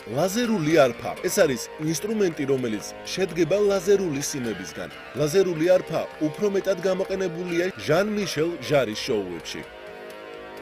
ლაზერული არფა. ეს არის ინსტრუმენტი, რომელიც შედგება ლაზერული სიმებისგან. ლაზერული არფა უფრო მეტად გამოყენებულია ჟან-მიშელ ჟარის შოუებში.